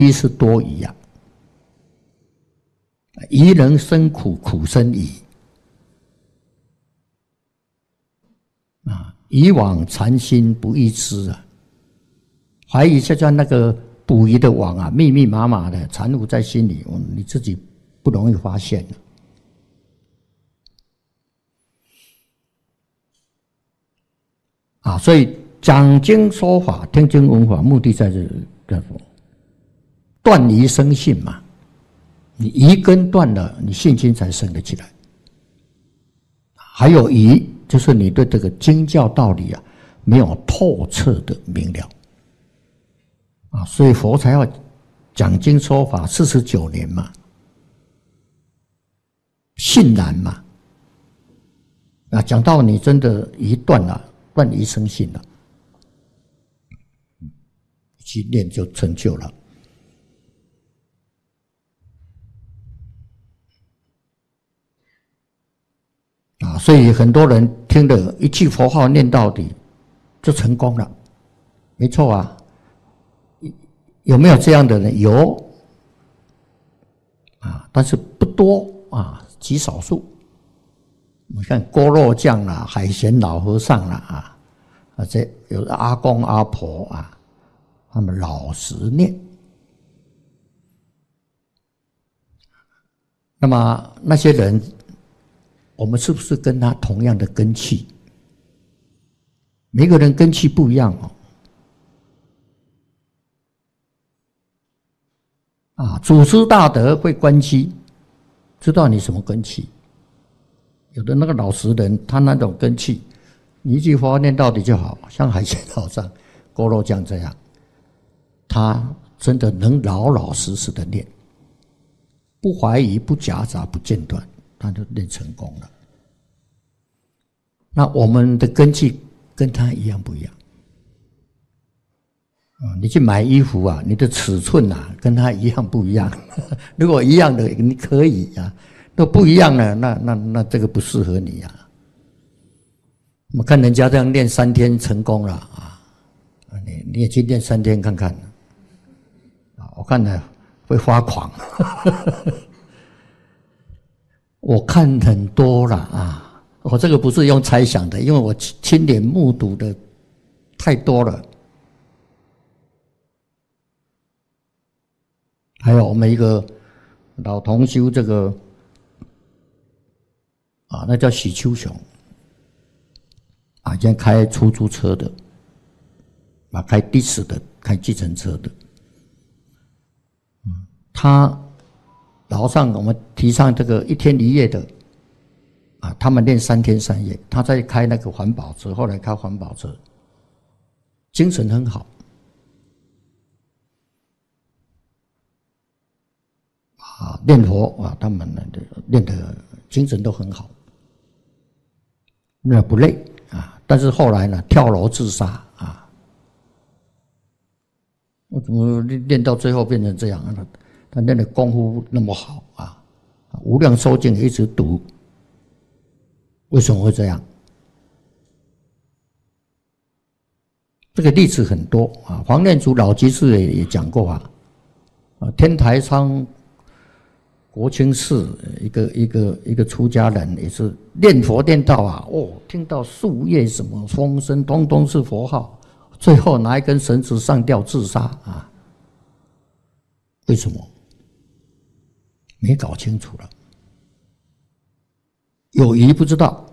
疑是多疑啊，疑能生苦，苦生疑啊，疑往禅心不易知啊，怀疑就像那个捕鱼的网啊，密密麻麻的缠缚在心里，你自己不容易发现的。啊，所以讲经说法、听经闻法，目的在这叫做断疑生信嘛。你疑根断了，你信心才生得起来。还有疑，就是你对这个经教道理啊没有透彻的明了啊，所以佛才要讲经说法49年嘛，信然嘛。啊，讲到你真的疑断了。断疑生信了，去念就成就了。啊，所以很多人听了一句佛号念到底，就成功了，没错啊。有没有这样的人？有啊，但是不多啊，极少数。你看锅肉酱啦、海鲜老和尚啦这有阿公阿婆啊，他们老实念。那么那些人，我们是不是跟他同样的根器？每个人根器不一样啊，祖师大德会观机，知道你什么根器。有的那个老实人，他那种根器，你一句佛念到底就好，像海鲜老上锅肉酱这样，他真的能老老实实的念，不怀疑、不夹杂、不间断，他就练成功了。那我们的根器跟他一样不一样？你去买衣服啊，你的尺寸啊，跟他一样不一样？如果一样的，你可以啊。都不一样了，那这个不适合你啊！我看人家这样练3天成功了啊，你也去练3天看看啊！我看呢会发狂，我看很多了啊！我这个不是用猜想的，因为我亲眼目睹的太多了。还有我们一个老同修这个。啊，那叫许秋雄，啊，现在开出租车的，啊，开的士的，开计程车的，他早上我们提倡这个1天1夜的，啊，他们练3天3夜，他在开那个环保车，后来开环保车，精神很好，啊，练佛啊，他们练的精神都很好。那不累啊，但是后来呢，跳楼自杀啊！我怎么练到最后变成这样啊？他练的功夫那么好啊，无量寿经一直读，为什么会这样？这个例子很多啊，黄念祖老居士也讲过啊，天台山国清寺一个出家人也是念佛念到啊，听到树叶什么风声，通通是佛号，最后拿一根绳子上吊自杀啊！为什么？没搞清楚了，有疑不知道